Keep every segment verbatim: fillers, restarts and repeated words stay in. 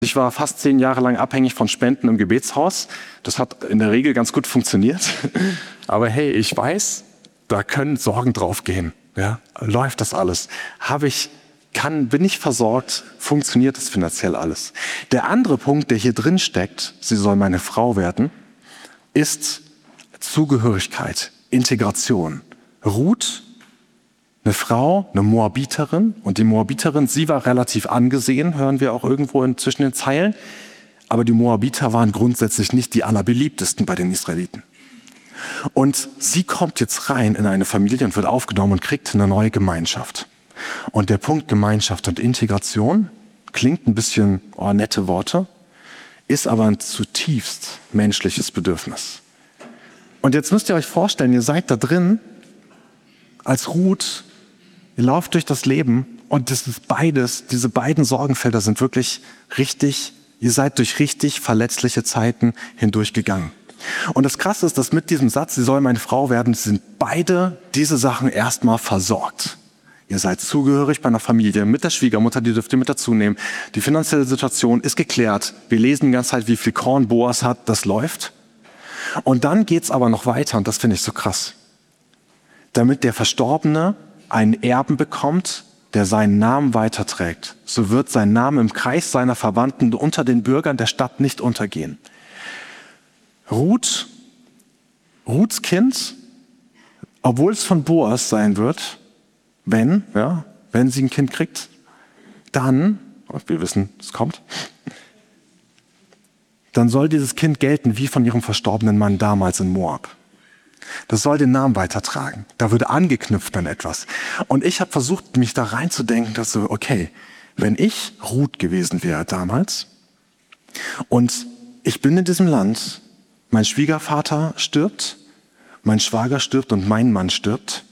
Ich war fast zehn Jahre lang abhängig von Spenden im Gebetshaus. Das hat in der Regel ganz gut funktioniert. Aber hey, ich weiß, da können Sorgen draufgehen. Ja? Läuft das alles? Habe ich, kann, bin ich versorgt? Funktioniert das finanziell alles? Der andere Punkt, der hier drin steckt, sie soll meine Frau werden, ist Zugehörigkeit, Integration. Ruth, eine Frau, eine Moabiterin, und die Moabiterin, sie war relativ angesehen, hören wir auch irgendwo in, zwischen den Zeilen, aber die Moabiter waren grundsätzlich nicht die allerbeliebtesten bei den Israeliten. Und sie kommt jetzt rein in eine Familie und wird aufgenommen und kriegt eine neue Gemeinschaft. Und der Punkt Gemeinschaft und Integration klingt ein bisschen, oh, nette Worte, ist aber ein zutiefst menschliches Bedürfnis. Und jetzt müsst ihr euch vorstellen, ihr seid da drin als Ruth. Ihr lauft durch das Leben und das ist beides, diese beiden Sorgenfelder sind wirklich richtig, ihr seid durch richtig verletzliche Zeiten hindurchgegangen. Und das Krasse ist, dass mit diesem Satz, sie soll meine Frau werden, sind beide diese Sachen erstmal versorgt. Ihr seid zugehörig bei einer Familie, mit der Schwiegermutter, die dürft ihr mit dazu nehmen. Die finanzielle Situation ist geklärt. Wir lesen die ganze Zeit, wie viel Korn Boas hat, das läuft. Und dann geht's aber noch weiter und das finde ich so krass. Damit der Verstorbene einen Erben bekommt, der seinen Namen weiterträgt, so wird sein Name im Kreis seiner Verwandten unter den Bürgern der Stadt nicht untergehen. Ruth, Ruths Kind, obwohl es von Boas sein wird, wenn, ja, wenn sie ein Kind kriegt, dann, wir wissen, es kommt, dann soll dieses Kind gelten wie von ihrem verstorbenen Mann damals in Moab. Das soll den Namen weitertragen. Da würde angeknüpft an etwas. Und ich habe versucht, mich da reinzudenken, dass so, okay, wenn ich Ruth gewesen wäre damals und ich bin in diesem Land, mein Schwiegervater stirbt, mein Schwager stirbt und mein Mann stirbt.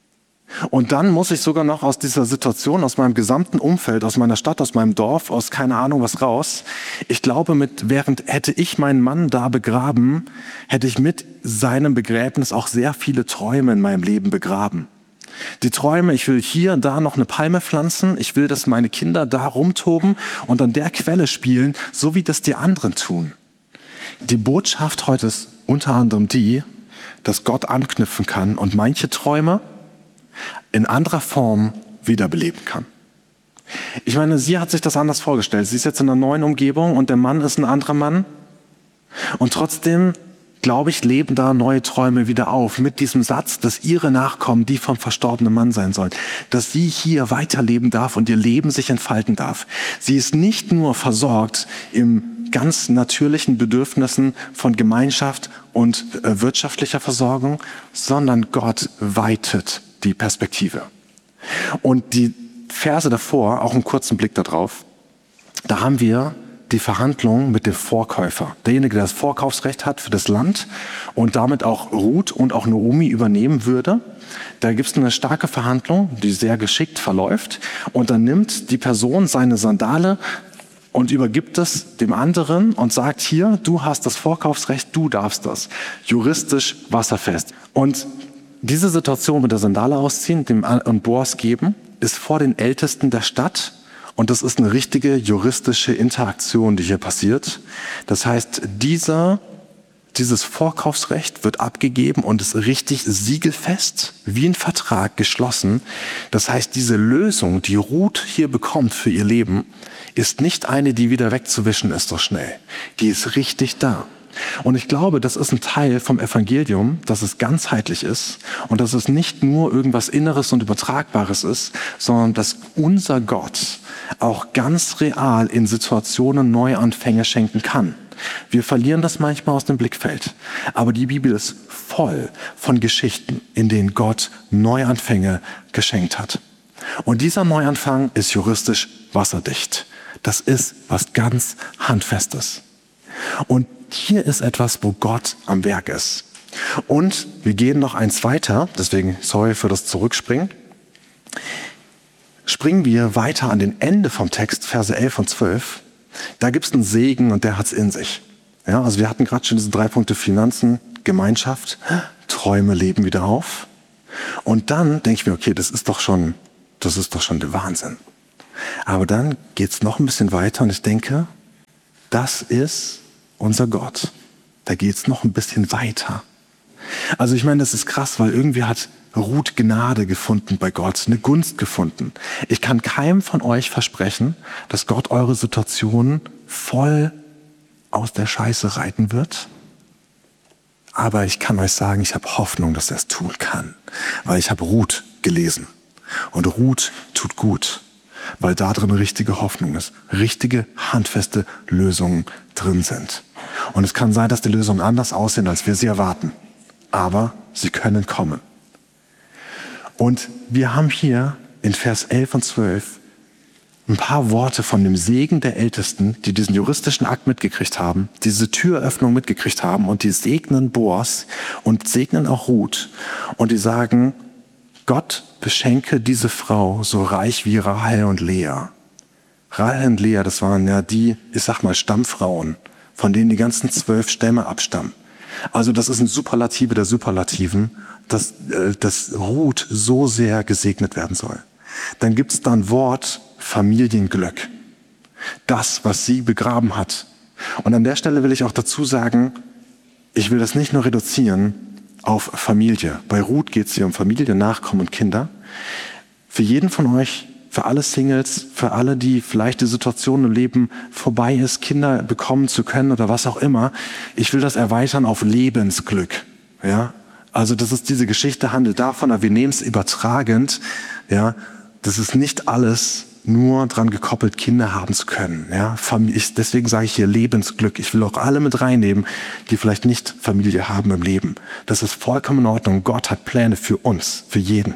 Und dann muss ich sogar noch aus dieser Situation, aus meinem gesamten Umfeld, aus meiner Stadt, aus meinem Dorf, aus keine Ahnung was raus. Ich glaube, mit, während hätte ich meinen Mann da begraben, hätte ich mit seinem Begräbnis auch sehr viele Träume in meinem Leben begraben. Die Träume, ich will hier und da noch eine Palme pflanzen, ich will, dass meine Kinder da rumtoben und an der Quelle spielen, so wie das die anderen tun. Die Botschaft heute ist unter anderem die, dass Gott anknüpfen kann und manche Träume in anderer Form wiederbeleben kann. Ich meine, sie hat sich das anders vorgestellt. Sie ist jetzt in einer neuen Umgebung und der Mann ist ein anderer Mann. Und trotzdem, glaube ich, leben da neue Träume wieder auf mit diesem Satz, dass ihre Nachkommen die vom verstorbenen Mann sein sollen. Dass sie hier weiterleben darf und ihr Leben sich entfalten darf. Sie ist nicht nur versorgt im ganz natürlichen Bedürfnissen von Gemeinschaft und äh, wirtschaftlicher Versorgung, sondern Gott weitet die Perspektive. Und die Verse davor, auch einen kurzen Blick darauf, da haben wir die Verhandlungen mit dem Vorkäufer. Derjenige, der das Vorkaufsrecht hat für das Land und damit auch Ruth und auch Naomi übernehmen würde. Da gibt es eine starke Verhandlung, die sehr geschickt verläuft. Und dann nimmt die Person seine Sandale und übergibt es dem anderen und sagt, hier, du hast das Vorkaufsrecht, du darfst das. Juristisch wasserfest. Und diese Situation mit der Sandale ausziehen dem und Boas geben, ist vor den Ältesten der Stadt und das ist eine richtige juristische Interaktion, die hier passiert. Das heißt, dieser, dieses Vorkaufsrecht wird abgegeben und ist richtig siegelfest, wie ein Vertrag geschlossen. Das heißt, diese Lösung, die Ruth hier bekommt für ihr Leben, ist nicht eine, die wieder wegzuwischen ist so schnell. Die ist richtig da. Und ich glaube, das ist ein Teil vom Evangelium, dass es ganzheitlich ist und dass es nicht nur irgendwas Inneres und Übertragbares ist, sondern dass unser Gott auch ganz real in Situationen Neuanfänge schenken kann. Wir verlieren das manchmal aus dem Blickfeld, aber die Bibel ist voll von Geschichten, in denen Gott Neuanfänge geschenkt hat. Und dieser Neuanfang ist juristisch wasserdicht. Das ist was ganz Handfestes. Und hier ist etwas, wo Gott am Werk ist. Und wir gehen noch eins weiter, deswegen sorry für das Zurückspringen. Springen wir weiter an den Ende vom Text, Verse elf und zwölf. Da gibt es einen Segen und der hat es in sich. Ja, also wir hatten gerade schon diese drei Punkte Finanzen, Gemeinschaft, Träume leben wieder auf. Und dann denke ich mir, okay, das ist doch schon, das ist doch schon der Wahnsinn. Aber dann geht es noch ein bisschen weiter und ich denke, Das ist unser Gott. Da geht es noch ein bisschen weiter. Also ich meine, das ist krass, weil irgendwie hat Ruth Gnade gefunden bei Gott, eine Gunst gefunden. Ich kann keinem von euch versprechen, dass Gott eure Situation voll aus der Scheiße reiten wird. Aber ich kann euch sagen, ich habe Hoffnung, dass er es tun kann. Weil ich habe Ruth gelesen. Und Ruth tut gut, weil da drin richtige Hoffnung ist. Richtige, handfeste Lösungen drin sind. Und es kann sein, dass die Lösungen anders aussehen, als wir sie erwarten. Aber sie können kommen. Und wir haben hier in Vers elf und zwölf ein paar Worte von dem Segen der Ältesten, die diesen juristischen Akt mitgekriegt haben, diese Türöffnung mitgekriegt haben und die segnen Boas und segnen auch Ruth. Und die sagen, Gott beschenke diese Frau so reich wie Rahel und Lea. Rahel und Lea, das waren ja die, ich sag mal, Stammfrauen, von denen die ganzen zwölf Stämme abstammen. Also das ist ein Superlative der Superlativen, dass, äh, dass Ruth so sehr gesegnet werden soll. Dann gibt es da ein Wort Familienglück. Das, was sie begraben hat. Und an der Stelle will ich auch dazu sagen, ich will das nicht nur reduzieren auf Familie. Bei Ruth geht es hier um Familie, Nachkommen und Kinder. Für jeden von euch, für alle Singles, für alle, die vielleicht die Situation im Leben vorbei ist, Kinder bekommen zu können oder was auch immer, ich will das erweitern auf Lebensglück. Ja? Also das ist diese Geschichte, handelt davon, aber wir nehmen es übertragend. Ja? Das ist nicht alles nur dran gekoppelt, Kinder haben zu können. Ja? Ich, deswegen sage ich hier Lebensglück. Ich will auch alle mit reinnehmen, die vielleicht nicht Familie haben im Leben. Das ist vollkommen in Ordnung. Gott hat Pläne für uns, für jeden.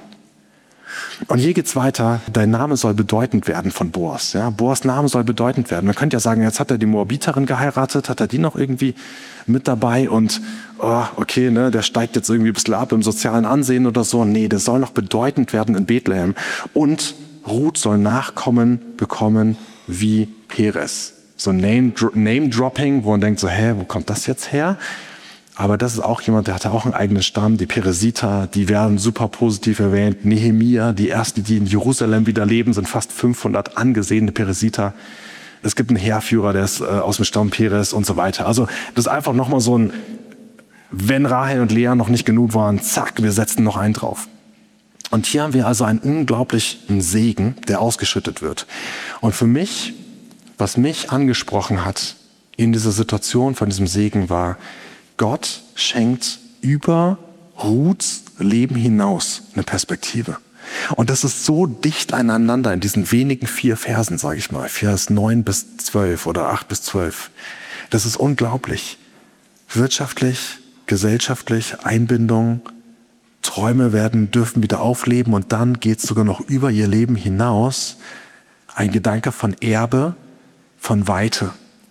Und hier geht's weiter. Dein Name soll bedeutend werden von Boas. Ja? Boas Name soll bedeutend werden. Man könnte ja sagen, jetzt hat er die Moabiterin geheiratet, hat er die noch irgendwie mit dabei und oh, okay, ne, der steigt jetzt irgendwie ein bisschen ab im sozialen Ansehen oder so. Nee, der soll noch bedeutend werden in Bethlehem. Und Ruth soll Nachkommen bekommen wie Perez. So Name-Dropping, wo man denkt so, hä, wo kommt das jetzt her? Aber das ist auch jemand, der hatte auch einen eigenen Stamm, die Peresiter, die werden super positiv erwähnt. Nehemia, die ersten, die in Jerusalem wieder leben, sind fast fünfhundert angesehene Peresiter. Es gibt einen Heerführer, der ist äh, aus dem Stamm Perez und so weiter. Also das ist einfach nochmal so ein, wenn Rahel und Lea noch nicht genug waren, zack, wir setzen noch einen drauf. Und hier haben wir also einen unglaublichen Segen, der ausgeschüttet wird. Und für mich, was mich angesprochen hat in dieser Situation von diesem Segen war, Gott schenkt über Ruths Leben hinaus eine Perspektive. Und das ist so dicht aneinander in diesen wenigen vier Versen, sage ich mal, Vers neun bis zwölf oder acht bis zwölf. Das ist unglaublich. Wirtschaftlich, gesellschaftlich, Einbindung, Träume werden, dürfen wieder aufleben und dann geht es sogar noch über ihr Leben hinaus. Ein Gedanke von Erbe, von Weite.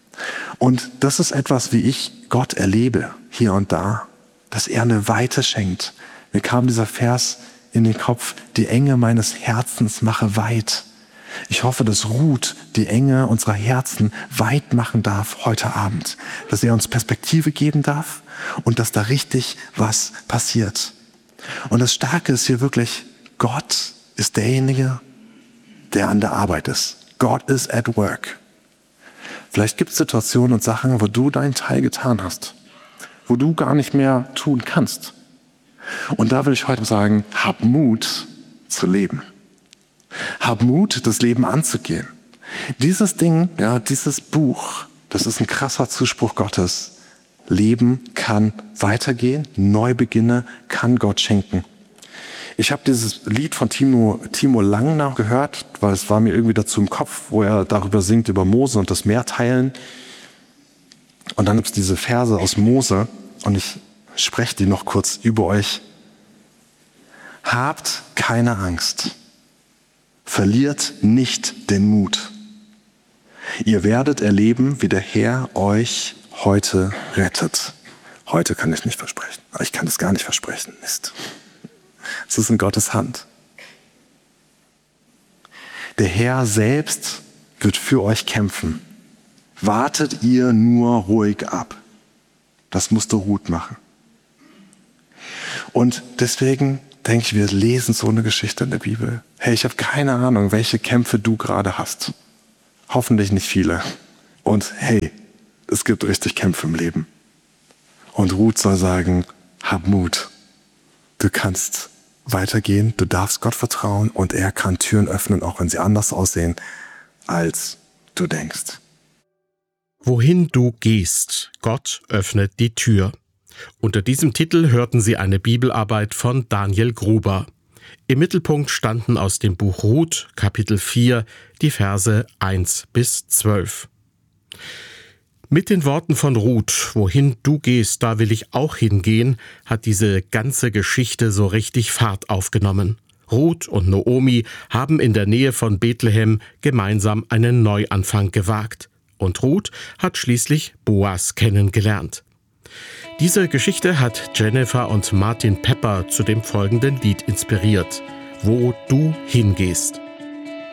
Und das ist etwas, wie ich Gott erlebe, hier und da, dass er eine Weite schenkt. Mir kam dieser Vers in den Kopf, die Enge meines Herzens mache weit. Ich hoffe, dass Ruth die Enge unserer Herzen weit machen darf heute Abend. Dass er uns Perspektive geben darf und dass da richtig was passiert. Und das Starke ist hier wirklich, Gott ist derjenige, der an der Arbeit ist. God is at work. Vielleicht gibt es Situationen und Sachen, wo du deinen Teil getan hast, wo du gar nicht mehr tun kannst. Und da will ich heute sagen, hab Mut zu leben. Hab Mut, das Leben anzugehen. Dieses Ding, ja, dieses Buch, das ist ein krasser Zuspruch Gottes. Leben kann weitergehen, Neubeginne kann Gott schenken. Ich habe dieses Lied von Timo, Timo Langner gehört, weil es war mir irgendwie dazu im Kopf, wo er darüber singt, über Mose und das Meer teilen. Und dann gibt es diese Verse aus Mose und ich spreche die noch kurz über euch. Habt keine Angst, verliert nicht den Mut. Ihr werdet erleben, wie der Herr euch heute rettet. Heute kann ich nicht versprechen, aber ich kann es gar nicht versprechen. Mist. Es ist in Gottes Hand. Der Herr selbst wird für euch kämpfen. Wartet ihr nur ruhig ab. Das musste Ruth machen. Und deswegen denke ich, wir lesen so eine Geschichte in der Bibel. Hey, ich habe keine Ahnung, welche Kämpfe du gerade hast. Hoffentlich nicht viele. Und hey, es gibt richtig Kämpfe im Leben. Und Ruth soll sagen, hab Mut. Du kannst weitergehen, du darfst Gott vertrauen und er kann Türen öffnen, auch wenn sie anders aussehen, als du denkst. Wohin du gehst, Gott öffnet die Tür. Unter diesem Titel hörten Sie eine Bibelarbeit von Daniel Gruber. Im Mittelpunkt standen aus dem Buch Ruth, Kapitel vier, die Verse eins bis zwölf. Mit den Worten von Ruth, wohin du gehst, da will ich auch hingehen, hat diese ganze Geschichte so richtig Fahrt aufgenommen. Ruth und Naomi haben in der Nähe von Bethlehem gemeinsam einen Neuanfang gewagt. Und Ruth hat schließlich Boas kennengelernt. Diese Geschichte hat Jennifer und Martin Pepper zu dem folgenden Lied inspiriert: Wo du hingehst.